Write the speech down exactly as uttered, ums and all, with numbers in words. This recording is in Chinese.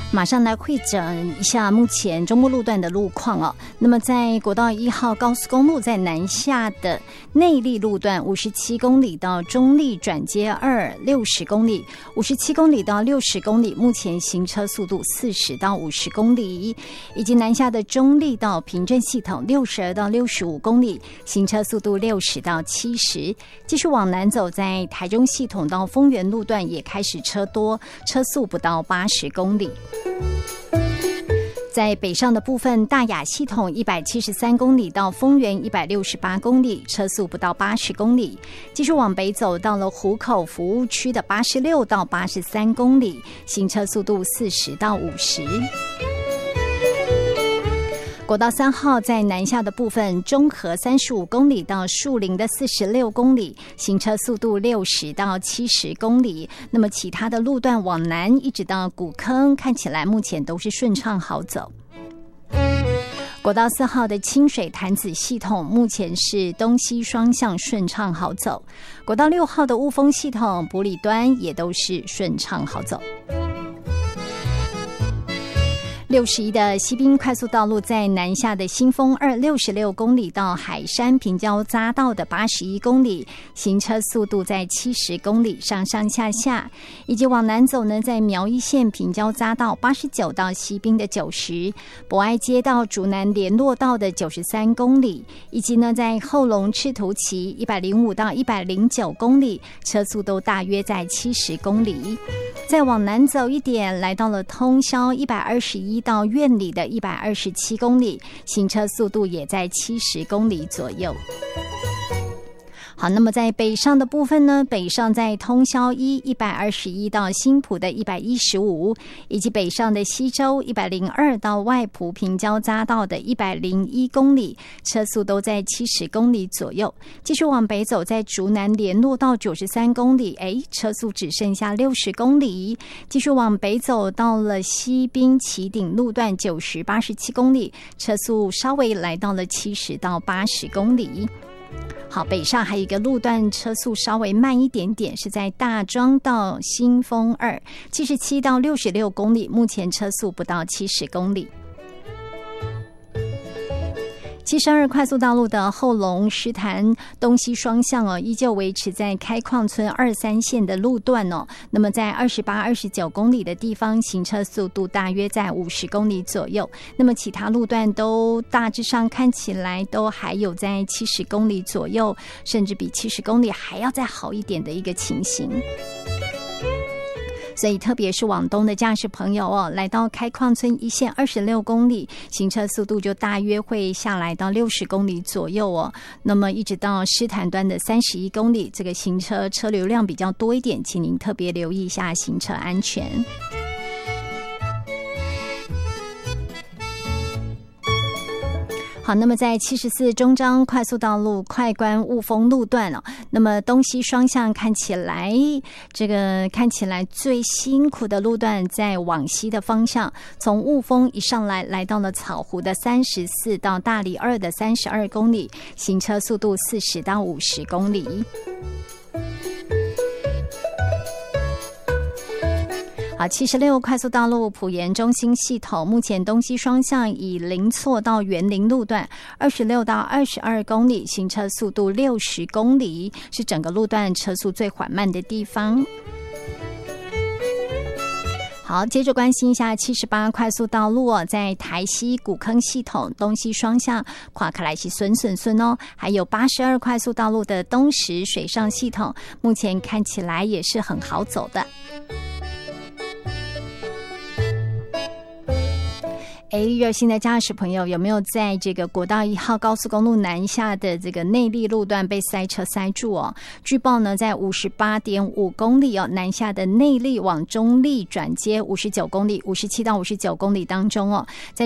马上来汇整一下目前中部路段的路况哦。那么在国道一号高速公路在南下的内壢路段五十七公里到中壢转接二六十公里，五十七公里到六十公里，目前行车速度四十到五十公里，以及南下的中壢到平镇系统六十二到六十五公里，行车速度六十到七十。继续往南走，在台中系统到丰原路段也开始车多，车速不到八十公里。在北上的部分，大雅系统一百七十三公里到丰原一百六十八公里，车速不到八十公里。继续往北走，到了湖口服务区的八十六到八十三公里，行车速度四十到五十。国道三号在南下的部分，中和三十五公里到树林的四十六公里，行车速度六十到七十公里。那么其他的路段往南一直到古坑，看起来目前都是顺畅好走。国道四号的清水潭子系统目前是东西双向顺畅好走。国道六号的雾峰系统埔里端也都是顺畅好走。六十一的西滨快速道路在南下的新丰二六十六公里到海山平交匝道的八十一公里，行车速度在七十公里上上下下，以及往南走呢，在苗一线平交匝道八十九到西滨的九十，博爱街道竹南联络道的九十三公里，以及呢在后龙赤土崎一百零五到一百零九公里，车速都大约在七十公里。再往南走一点，来到了通霄一百二十一到苑里的一百二十七公里，行车速度也在七十公里左右。好，那么在北上的部分呢，北上在通霄一一百二十一到新埔的一百一十五，以及北上的西周一百零二到外埔平交匝道的一百零一公里，车速都在七十公里左右。继续往北走，在竹南联络道九十三公里，哎，车速只剩下六十公里。继续往北走，到了西滨旗顶路段九十八十七公里，车速稍微来到了七十到八十公里。好，北上还有一个路段车速稍微慢一点点，是在大庄到新丰二七十七到六十六公里，目前车速不到七十公里。七十二快速道路的后龙石潭东西双向哦，依旧维持在开矿村二三线的路段哦。那么在二十八、二十九公里的地方，行车速度大约在五十公里左右。那么其他路段都大致上看起来都还有在七十公里左右，甚至比七十公里还要再好一点的一个情形。所以特别是往东的驾驶朋友哦，来到开矿村一线二十六公里，行车速度就大约会下来到六十公里左右哦。那么一直到狮潭端的三十一公里，这个行车车流量比较多一点，请您特别留意一下行车安全。好，那么在七十四中彰快速道路快关雾峰路段哦，那么东西双向看起来，这个看起来最辛苦的路段在往西的方向，从雾峰一上来，来到了草湖的三十四到大里二的三十二公里，行车速度四十到五十公里。好，七十六快速道路埔盐中心系统，目前东西双向以林错到园林路段二十六到二十二公里，行车速度六十公里，是整个路段车速最缓慢的地方。好，接着关心一下七十八快速道路哦，在台西古坑系统东西双向跨克莱西孙孙孙哦，还有八十二快速道路的东石水上系统，目前看起来也是很好走的。哎，热心的驾驶朋友，有没有在这个国道一号高速公路南下的这个内壢路段被塞车塞住哦？据报呢，在五十八点五公里哦，南下的内壢往中壢转接五十九公里，五十七到五十九公里当中哦，在